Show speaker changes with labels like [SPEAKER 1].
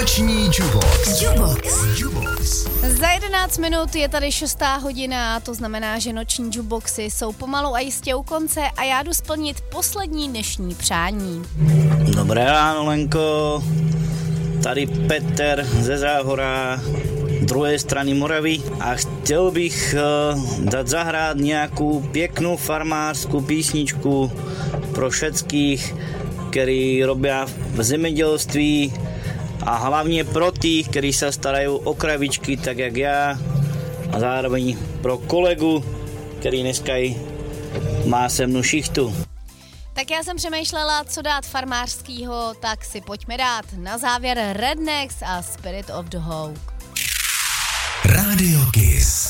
[SPEAKER 1] Noční Jubox.
[SPEAKER 2] Za 11 minut je tady 6. hodina, to znamená, že noční Juboxy jsou pomalu a jistě u konce a já jdu splnit poslední dnešní přání.
[SPEAKER 3] Dobré ráno, Lenko. Tady Peter ze Záhora, druhé strany Moravy a chtěl bych dať zahrát nějakou pěknou farmářskou písničku pro všetkých, ktorí robia v zemědělství a hlavně pro tých, ktorí sa starajú o kravičky tak jak já a zároveň pro kolegu, který dneska má se mnou šichtu.
[SPEAKER 2] Tak já jsem přemýšlela, co dát farmářskýho, tak si pojďme dát na závěr Rednecks a Spirit of the Hawk.
[SPEAKER 1] Radio Kiss.